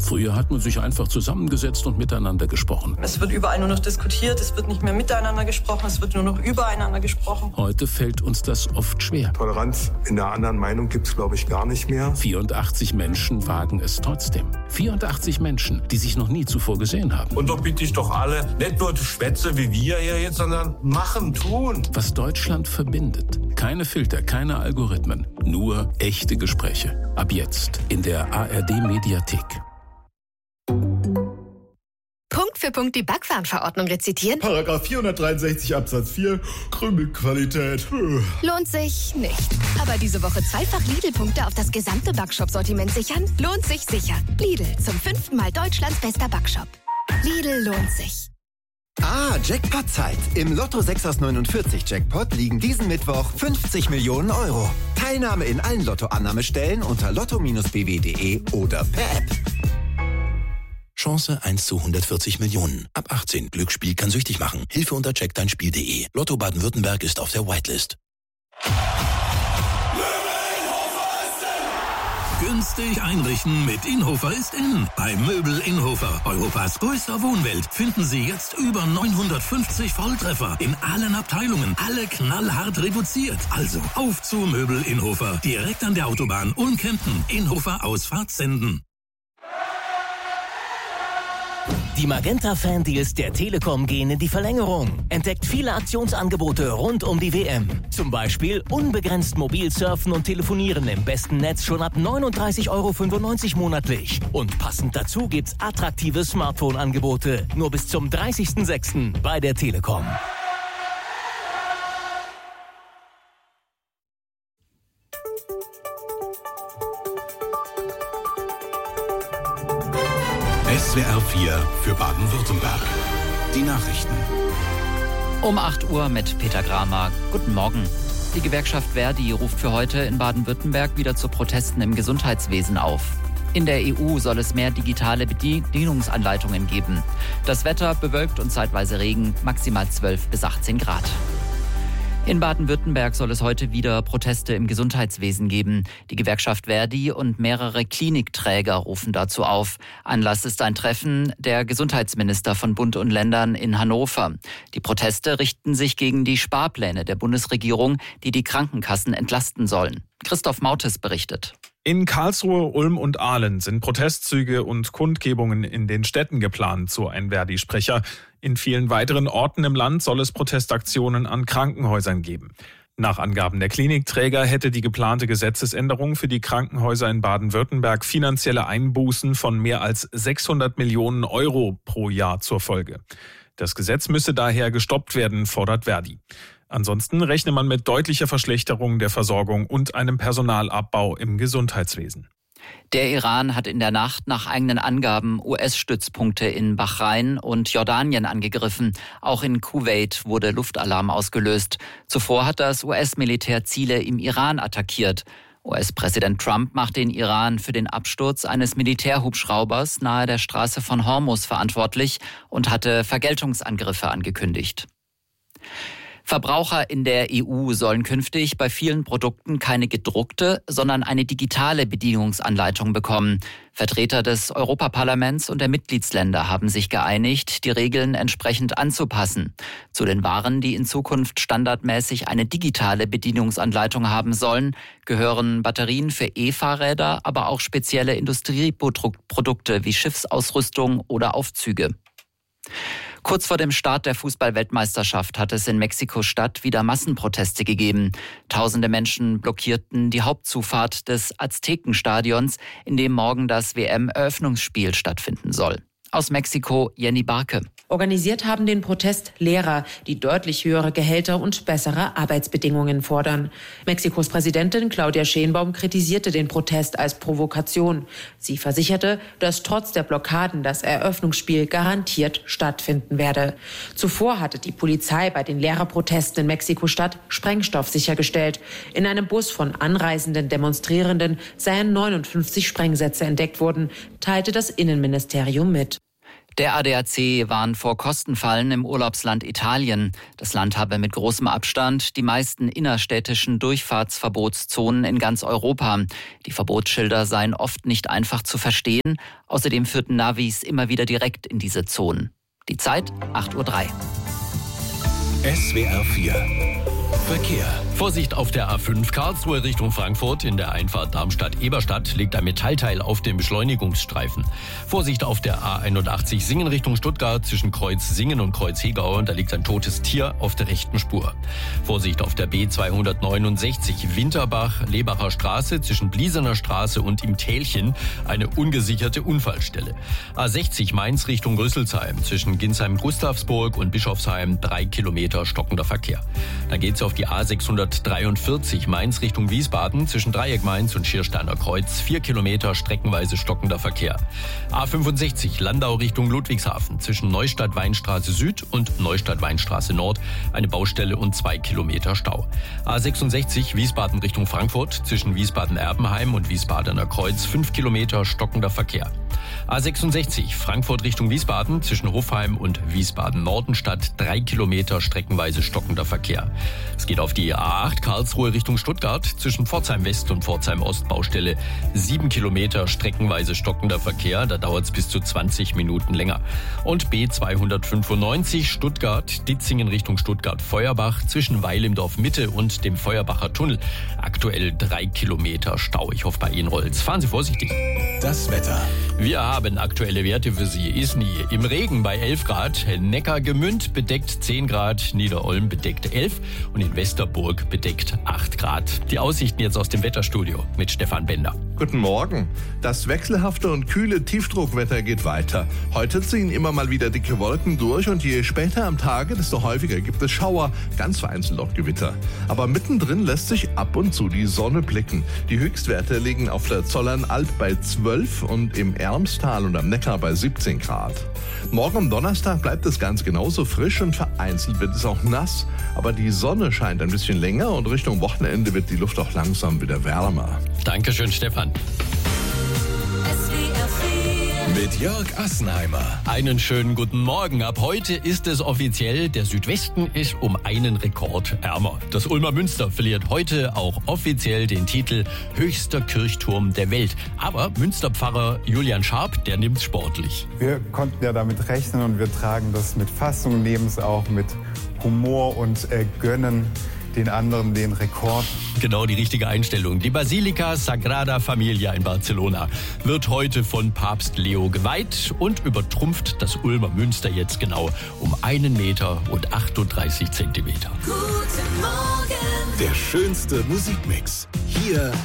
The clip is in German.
Früher hat man sich einfach zusammengesetzt und miteinander gesprochen. Es wird überall nur noch diskutiert, es wird nicht mehr miteinander gesprochen, es wird nur noch übereinander gesprochen. Heute fällt uns das oft schwer. Toleranz in der anderen Meinung gibt es, glaube ich, gar nicht mehr. 84 Menschen wagen es trotzdem. 84 Menschen, die sich noch nie zuvor gesehen haben. Und da bitte ich doch alle, nicht nur die Schwätze wie wir hier jetzt, sondern machen, tun. Was Deutschland verbindet. Keine Filter, keine Algorithmen. Nur echte Gespräche. Ab jetzt in der ARD-Mediathek. Punkt für Punkt die Backwarenverordnung rezitieren? Paragraph 463 Absatz 4, Krümelqualität. Lohnt sich nicht. Aber diese Woche zweifach Lidl-Punkte auf das gesamte Backshop-Sortiment sichern? Lohnt sich sicher. Lidl, zum 5. Mal Deutschlands bester Backshop. Lidl lohnt sich. Jackpot-Zeit. Im Lotto 6 aus 49 Jackpot liegen diesen Mittwoch 50 Millionen Euro. Teilnahme in allen Lottoannahmestellen unter lotto-bw.de oder per App. Chance 1 zu 140 Millionen. Ab 18. Glücksspiel kann süchtig machen. Hilfe unter checkdeinspiel.de. Lotto Baden-Württemberg ist auf der Whitelist. Günstig einrichten mit Inhofer ist in. Bei Möbel Inhofer, Europas größter Wohnwelt, finden Sie jetzt über 950 Volltreffer in allen Abteilungen. Alle knallhart reduziert. Also auf zu Möbel Inhofer. Direkt an der Autobahn und Kempten. Inhofer Ausfahrt Senden. Die Magenta-Fan-Deals der Telekom gehen in die Verlängerung. Entdeckt viele Aktionsangebote rund um die WM. Zum Beispiel unbegrenzt mobil surfen und telefonieren im besten Netz schon ab 39,95 € monatlich. Und passend dazu gibt's attraktive Smartphone-Angebote. Nur bis zum 30.06. bei der Telekom. SWR 4 für Baden-Württemberg. Die Nachrichten. Um 8 Uhr mit Peter Gramer. Guten Morgen. Die Gewerkschaft ver.di ruft für heute in Baden-Württemberg wieder zu Protesten im Gesundheitswesen auf. In der EU soll es mehr digitale Bedienungsanleitungen geben. Das Wetter bewölkt und zeitweise Regen, maximal 12 bis 18 Grad. In Baden-Württemberg soll es heute wieder Proteste im Gesundheitswesen geben. Die Gewerkschaft ver.di und mehrere Klinikträger rufen dazu auf. Anlass ist ein Treffen der Gesundheitsminister von Bund und Ländern in Hannover. Die Proteste richten sich gegen die Sparpläne der Bundesregierung, die die Krankenkassen entlasten sollen. Christoph Mautes berichtet. In Karlsruhe, Ulm und Aalen sind Protestzüge und Kundgebungen in den Städten geplant, so ein ver.di-Sprecher. In vielen weiteren Orten im Land soll es Protestaktionen an Krankenhäusern geben. Nach Angaben der Klinikträger hätte die geplante Gesetzesänderung für die Krankenhäuser in Baden-Württemberg finanzielle Einbußen von mehr als 600 Millionen € pro Jahr zur Folge. Das Gesetz müsse daher gestoppt werden, fordert ver.di. Ansonsten rechne man mit deutlicher Verschlechterung der Versorgung und einem Personalabbau im Gesundheitswesen. Der Iran hat in der Nacht nach eigenen Angaben US-Stützpunkte in Bahrain und Jordanien angegriffen. Auch in Kuwait wurde Luftalarm ausgelöst. Zuvor hat das US-Militär Ziele im Iran attackiert. US-Präsident Trump macht den Iran für den Absturz eines Militärhubschraubers nahe der Straße von Hormuz verantwortlich und hatte Vergeltungsangriffe angekündigt. Verbraucher in der EU sollen künftig bei vielen Produkten keine gedruckte, sondern eine digitale Bedienungsanleitung bekommen. Vertreter des Europaparlaments und der Mitgliedsländer haben sich geeinigt, die Regeln entsprechend anzupassen. Zu den Waren, die in Zukunft standardmäßig eine digitale Bedienungsanleitung haben sollen, gehören Batterien für E-Fahrräder, aber auch spezielle Industrieprodukte wie Schiffsausrüstung oder Aufzüge. Kurz vor dem Start der Fußball-Weltmeisterschaft hat es in Mexiko-Stadt wieder Massenproteste gegeben. Tausende Menschen blockierten die Hauptzufahrt des Aztekenstadions, in dem morgen das WM-Eröffnungsspiel stattfinden soll. Aus Mexiko, Jenny Barke. Organisiert haben den Protest Lehrer, die deutlich höhere Gehälter und bessere Arbeitsbedingungen fordern. Mexikos Präsidentin Claudia Sheinbaum kritisierte den Protest als Provokation. Sie versicherte, dass trotz der Blockaden das Eröffnungsspiel garantiert stattfinden werde. Zuvor hatte die Polizei bei den Lehrerprotesten in Mexiko-Stadt Sprengstoff sichergestellt. In einem Bus von anreisenden Demonstrierenden seien 59 Sprengsätze entdeckt worden, teilte das Innenministerium mit. Der ADAC warnt vor Kostenfallen im Urlaubsland Italien. Das Land habe mit großem Abstand die meisten innerstädtischen Durchfahrtsverbotszonen in ganz Europa. Die Verbotsschilder seien oft nicht einfach zu verstehen. Außerdem führten Navis immer wieder direkt in diese Zonen. Die Zeit 8:03 Uhr. SWR 4 Verkehr. Vorsicht auf der A5 Karlsruhe Richtung Frankfurt. In der Einfahrt Darmstadt-Eberstadt liegt ein Metallteil auf dem Beschleunigungsstreifen. Vorsicht auf der A81 Singen Richtung Stuttgart zwischen Kreuz Singen und Kreuz Hegau. Da liegt ein totes Tier auf der rechten Spur. Vorsicht auf der B269 Winterbach-Lebacher Straße zwischen Bliesener Straße und im Tälchen. Eine ungesicherte Unfallstelle. A60 Mainz Richtung Rüsselsheim zwischen Ginsheim-Gustavsburg und Bischofsheim 3 Kilometer stockender Verkehr. Dann geht's auf die A643 Mainz Richtung Wiesbaden zwischen Dreieck Mainz und Schiersteiner Kreuz 4 Kilometer streckenweise stockender Verkehr. A65 Landau Richtung Ludwigshafen zwischen Neustadt-Weinstraße Süd und Neustadt-Weinstraße Nord eine Baustelle und 2 Kilometer Stau. A66 Wiesbaden Richtung Frankfurt zwischen Wiesbaden-Erbenheim und Wiesbadener Kreuz 5 Kilometer stockender Verkehr. A66 Frankfurt Richtung Wiesbaden zwischen Hofheim und Wiesbaden-Nordenstadt 3 Kilometer streckenweise stockender Verkehr. Es geht auf die A8 Karlsruhe Richtung Stuttgart zwischen Pforzheim West und Pforzheim Ost Baustelle 7 Kilometer streckenweise stockender Verkehr. Da dauert es bis zu 20 Minuten länger. Und B295 Stuttgart-Ditzingen Richtung Stuttgart-Feuerbach zwischen Weil im Dorf Mitte und dem Feuerbacher Tunnel. Aktuell 3 Kilometer Stau. Ich hoffe, bei Ihnen rollt's. Fahren Sie vorsichtig. Das Wetter. Wir haben aktuelle Werte für Sie. Isny im Regen bei 11 Grad, Neckargemünd bedeckt 10 Grad, Niederolm bedeckt 11 und in Westerburg bedeckt 8 Grad. Die Aussichten jetzt aus dem Wetterstudio mit Stefan Bender. Guten Morgen. Das wechselhafte und kühle Tiefdruckwetter geht weiter. Heute ziehen immer mal wieder dicke Wolken durch und je später am Tage, desto häufiger gibt es Schauer, ganz vereinzelt auch Gewitter. Aber mittendrin lässt sich ab und zu die Sonne blicken. Die Höchstwerte liegen auf der Zollernalb bei 12 und im Ermstal und am Neckar bei 17 Grad. Morgen am Donnerstag bleibt es ganz genauso frisch und vereinzelt wird es auch nass. Aber die Sonne scheint ein bisschen länger und Richtung Wochenende wird die Luft auch langsam wieder wärmer. Dankeschön, Stefan. Mit Jörg Assenheimer. Einen schönen guten Morgen. Ab heute ist es offiziell, der Südwesten ist um einen Rekord ärmer. Das Ulmer Münster verliert heute auch offiziell den Titel höchster Kirchturm der Welt. Aber Münsterpfarrer Julian Scharp, der nimmt's sportlich. Wir konnten ja damit rechnen und wir tragen das mit Fassung, nehmen es auch mit Humor und gönnen den anderen den Rekord. Genau die richtige Einstellung. Die Basilika Sagrada Familia in Barcelona wird heute von Papst Leo geweiht und übertrumpft das Ulmer Münster jetzt genau um 1,38 Meter. Guten Morgen. Der schönste Musikmix. Hier